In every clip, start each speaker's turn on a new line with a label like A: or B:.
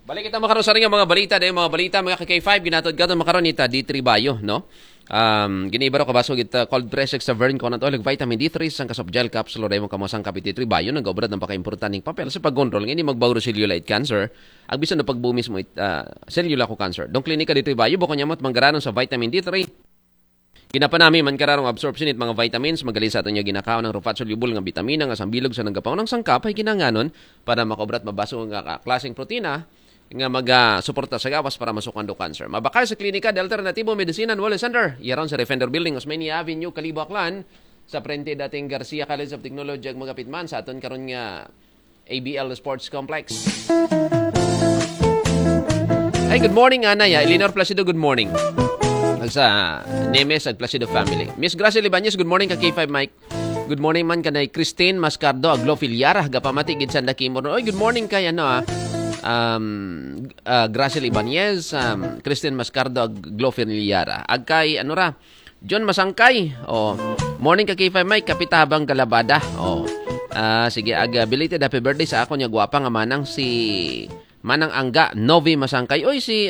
A: Balik kita makaroon sa rin mga balita dahil mga balita mga K5 ginatod ka makaroon ita D3 bayo no. Ginibaro ka baso kita cold press sa Vern ko na to vitamin D3 sang kasop gel capsule dahil mo kamasang kapit D3 bayo nagabrad ng paka-importanting papel sa pagkontrol ngini magbawro cellulite cancer ag bisan na pagbumis mo cellular ko cancer. Dong klinika D3 bayo bukod niya mo't manggaranon sa vitamin D3 Ginapanami man kararong absorption it mga vitamins magaling sa ato niya ginakaon ng rufat soluble nga bitamina nga sambilog sa nagapaw ng sangkap ay ginanganon para makobrat mabaso nga klaseng protina nga mag-suporta sa gawas para masukan do cancer. Mabakay sa klinika de Alternatibo Medicine and Wellness Center. Iyaron sa Defender Building, Osmeña Avenue, Calibo, Aklan. Sa prente dating Garcia College of Technology ag magapitman sa aton karon nga ABL Sports Complex. Ay, good morning, Ana. Elinor Placido, good morning. Sa Nemes ag Placido family. Miss Gracia Libanez, good morning ka K5 Mike. Good morning man kanay Christine Mascardo ag Glofiliara gapamati gid sa Dakimor. Oy, good morning kay Gracia Libanez, Christine Mascardo ag Glofiliara. Ag kay John Masangkay. Morning ka K5 Mike kapitabang Galabada. Sige ag belated happy birthday sa ako nya gwapa nga manang si Manang Angga Novi Masangkay. Oy si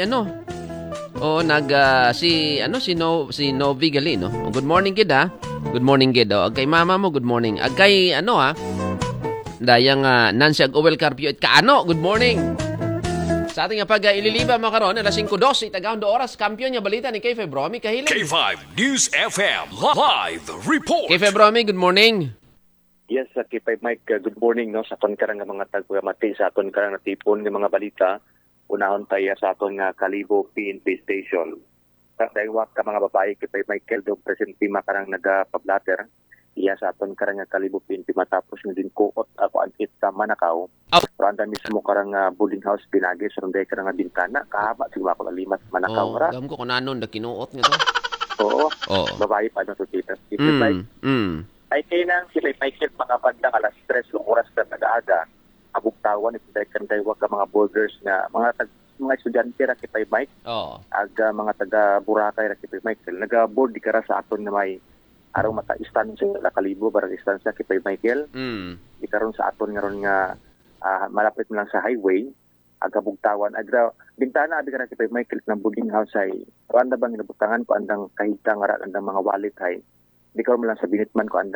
A: si Novi Gali, no? Good morning, kid, ha? Good morning, kid. Kay mama mo, good morning. Kay, dayang Nancy Ag-Owel Carpio at Kaano, good morning. Sa ating ililiba makaroon, alas 5:02, itagawang do oras, kampiyon niya balita ni K5 Bromi Kahiling.
B: K5 News FM, live report.
A: K5 Bromi, good morning.
C: Yes, K5 Mike, good morning, no? Sa aton karang mga tagpamati, sa aton karang natipon ng mga balita, unahon tayo sa aton nga Kalibo PNP Station. Dahil ka mga babae, kay Michael do present team karang nagapablatter. Iya sa aton karang nga Kalibo PNP matapos nga din kuot ako ang sa Manakaw. Randa mismo karang boarding house binagi sa runday karang bintana. Kahaba siguro ako limat Manakaw.
A: Dam ko kunanon na kinuot nga to.
C: Oo. Babae pa na to tita. Ay kaya nang si Michael mga bandang alas 3 oras na nag-aaga. Abugtawan ito kanday wag ka mga borders na mga estudyante ra kay Mike. Aga mga taga Boracay ra kay Michael. Naga-board di kara sa aton na may araw mata istansya sa Kalibo barang istansya kay Michael. Di karon sa aton ngaron nga malapit lang sa highway. Aga bugtawan agra bintana abi kara kay Michael ng boarding house ay randa bang inabutangan ko andang kahitang ara andang mga wallet hay. Di karon lang sa binitman ko